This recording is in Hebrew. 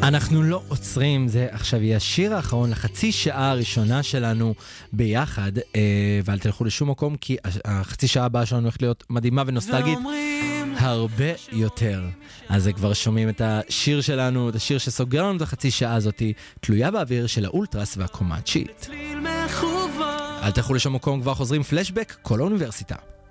אנחנו לא עוצרים, זה עכשיו יהיה השיר האחרון לחצי שעה הראשונה שלנו ביחד, ואל תלכו לשום מקום, כי החצי שעה הבאה שלנו הולכת להיות מדהימה ונוסטלגית הרבה יותר. אז כבר שומעים את השיר שלנו, את השיר שסוגר לנו את החצי שעה הזאת, תלויה באוויר של האולטרס והקומאצ'ית. אל תלכו לשום מקום, כבר חוזרים פלשבק, כל האוניברסיטה.